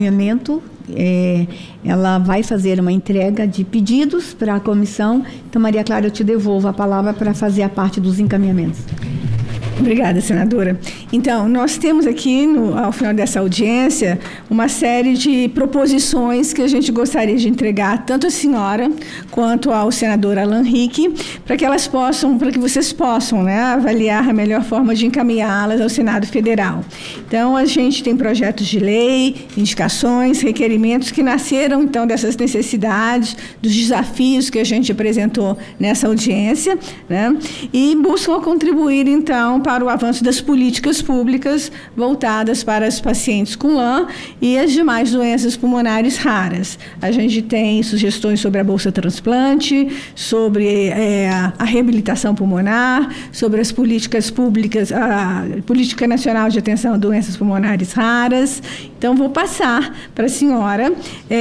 Ela vai fazer uma entrega de pedidos para a comissão. Então, Maria Clara, eu te devolvo a palavra para fazer a parte dos encaminhamentos. Obrigada, senadora. Então, nós temos aqui, ao final dessa audiência, uma série de proposições que a gente gostaria de entregar, tanto à senhora quanto ao senador Alan Rick, para que vocês possam, né, avaliar a melhor forma de encaminhá-las ao Senado Federal. Então, a gente tem projetos de lei, indicações, requerimentos que nasceram, então, dessas necessidades, dos desafios que a gente apresentou nessa audiência, né, e buscam contribuir, então, para o avanço das políticas públicas voltadas para os pacientes com LAM e as demais doenças pulmonares raras. A gente tem sugestões sobre a Bolsa Transplante, sobre a reabilitação pulmonar, sobre as políticas públicas, a Política Nacional de Atenção a Doenças Pulmonares Raras. Então, vou passar para a senhora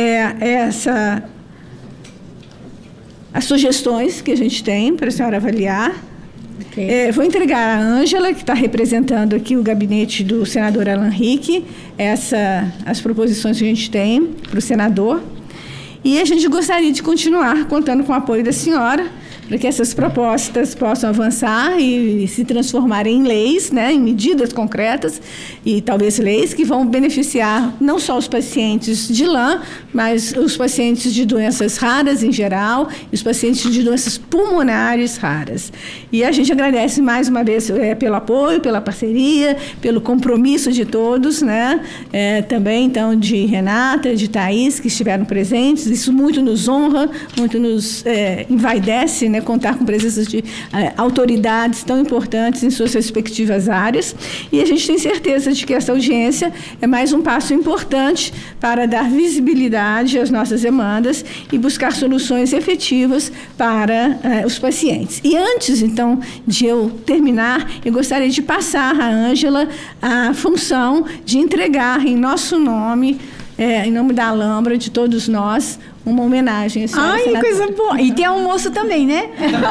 as sugestões que a gente tem para a senhora avaliar. Okay. Vou entregar a Ângela, que está representando aqui o gabinete do senador Alan Rick, as proposições que a gente tem para o senador. E a gente gostaria de continuar contando com o apoio da senhora, para que essas propostas possam avançar e se transformarem em leis, né, em medidas concretas e talvez leis que vão beneficiar não só os pacientes de LAM, mas os pacientes de doenças raras em geral e os pacientes de doenças pulmonares raras. E a gente agradece mais uma vez pelo apoio, pela parceria, pelo compromisso de todos, né, também então de Renata, de Thaís, que estiveram presentes. Isso muito nos honra, muito nos envaidece, né, contar com presença de autoridades tão importantes em suas respectivas áreas. E a gente tem certeza de que essa audiência é mais um passo importante para dar visibilidade às nossas demandas e buscar soluções efetivas para os pacientes. E antes, então, de eu terminar, eu gostaria de passar à Ângela a função de entregar em nosso nome, em nome da Alhambra, de todos nós, uma homenagem. Ai, senadora. Coisa boa. E tem almoço também, né?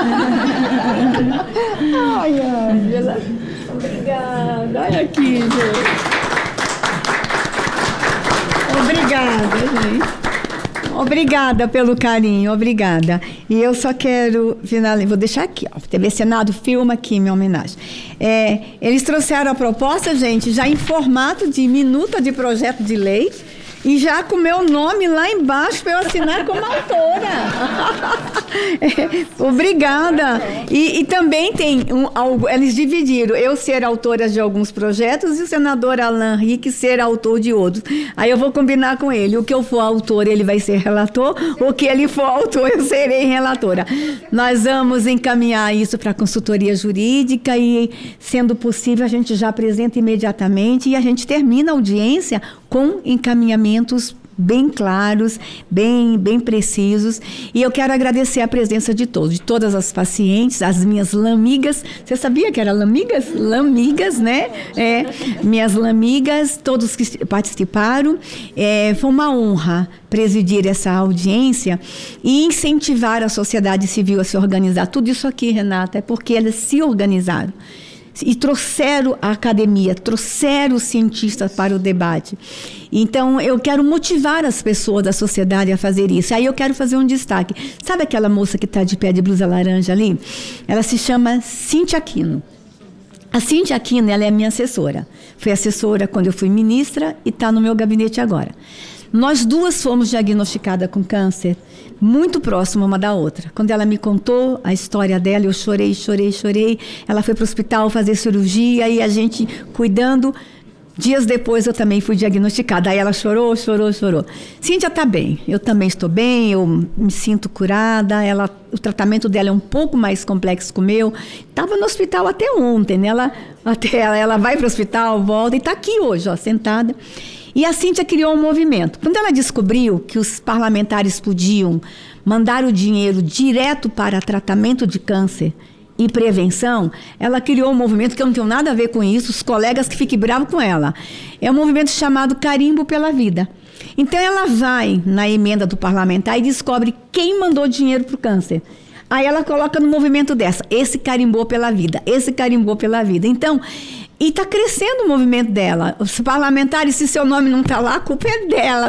Ai, Ângela. Obrigada. Olha aqui, gente. Obrigada, gente. Obrigada pelo carinho, obrigada. E eu só quero finalizar, vou deixar aqui, ó, TV Senado filma aqui minha homenagem. Eles trouxeram a proposta, gente, já em formato de minuta de projeto de lei, e já com o meu nome lá embaixo para eu assinar como autora. Obrigada. E também tem eles dividiram, eu ser autora de alguns projetos e o senador Alan Rick ser autor de outros. Aí eu vou combinar com ele, o que eu for autor, ele vai ser relator, o que ele for autor, eu serei relatora. Nós vamos encaminhar isso para a consultoria jurídica e, sendo possível, a gente já apresenta imediatamente e a gente termina a audiência com encaminhamentos bem claros, bem precisos. E eu quero agradecer a presença de todos, de todas as pacientes, as minhas lamigas. Você sabia que era lamigas? Lamigas, né? Minhas lamigas, todos que participaram. Foi uma honra presidir essa audiência e incentivar a sociedade civil a se organizar. Tudo isso aqui, Renata, é porque elas se organizaram. E trouxeram a academia, trouxeram os cientistas para o debate. Então, eu quero motivar as pessoas da sociedade a fazer isso. Aí eu quero fazer um destaque. Sabe aquela moça que está de pé de blusa laranja ali? Ela se chama Cíntia Aquino. A Cíntia Aquino, ela é minha assessora. Foi assessora quando eu fui ministra e está no meu gabinete agora. Nós duas fomos diagnosticadas com câncer muito próxima uma da outra. Quando ela me contou a história dela, eu chorei. Ela foi para o hospital fazer cirurgia e a gente cuidando. Dias depois eu também fui diagnosticada. Aí ela chorou. Cíntia está bem, eu também estou bem, eu me sinto curada. O tratamento dela é um pouco mais complexo que o meu. Estava no hospital até ontem, né? Ela vai para o hospital, volta e está aqui hoje, ó, sentada. E a Cíntia criou um movimento. Quando ela descobriu que os parlamentares podiam mandar o dinheiro direto para tratamento de câncer e prevenção, ela criou um movimento que eu não tenho nada a ver com isso, os colegas que fiquem bravos com ela. É um movimento chamado Carimbo pela Vida. Então ela vai na emenda do parlamentar e descobre quem mandou dinheiro para o câncer. Aí ela coloca no movimento dessa, esse carimbou pela vida, esse carimbou pela vida. Então, E está crescendo o movimento dela. Os parlamentares, se seu nome não está lá, a culpa é dela.